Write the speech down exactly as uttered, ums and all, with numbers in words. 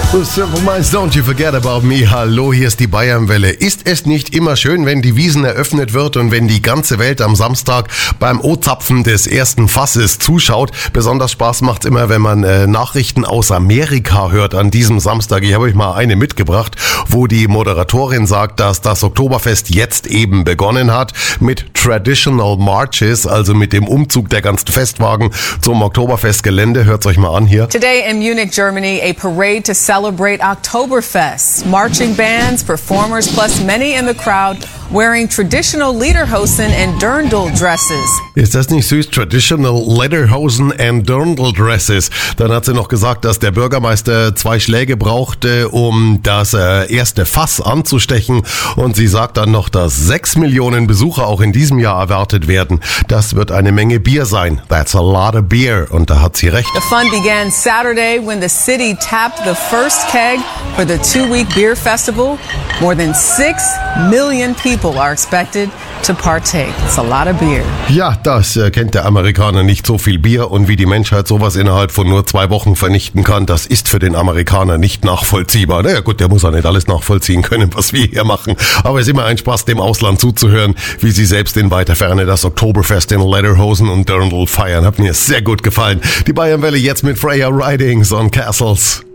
Simple Minds, don't you forget about me. Hallo, hier ist die Bayernwelle. Ist es nicht immer schön, wenn die Wiesn eröffnet wird und wenn die ganze Welt am Samstag beim O-Zapfen des ersten Fasses zuschaut? Besonders Spaß macht's immer, wenn man äh, Nachrichten aus Amerika hört an diesem Samstag. Ich habe euch mal eine mitgebracht, wo die Moderatorin sagt, dass das Oktoberfest jetzt eben begonnen hat mit Traditional Marches, also mit dem Umzug der ganzen Festwagen zum Oktoberfestgelände. Hört's euch mal an hier. Today in Munich, Germany, a parade to celebrate Oktoberfest. Marching bands, performers, plus many in the crowd wearing traditional lederhosen and dirndl dresses. Ist das nicht süß? Traditional lederhosen and dirndl dresses. Dann hat sie noch gesagt, dass der Bürgermeister zwei Schläge brauchte, um das äh, erste Fass anzustechen. Und sie sagt dann noch, dass sechs Millionen Besucher auch in diesem Jahr erwartet werden. Das wird eine Menge Bier sein. That's a lot of beer. Und da hat sie recht. The fun began Saturday when the city tapped the first keg for the two-week beer festival. More than six million people are expected to partake. It's a lot of beer. Ja, das äh, kennt der Amerikaner nicht, so viel Bier, und wie die Menschheit sowas innerhalb von nur zwei Wochen vernichten kann, das ist für den Amerikaner nicht nachvollziehbar. Naja gut, der muss auch nicht alles nachvollziehen können, was wir hier machen. Aber es ist immer ein Spaß, dem Ausland zuzuhören, wie sie selbst in weiter Ferne das Oktoberfest in Lederhosen und Dirndl feiern. Hat mir sehr gut gefallen. Die Bayernwelle jetzt mit Freya Ridings on Castles.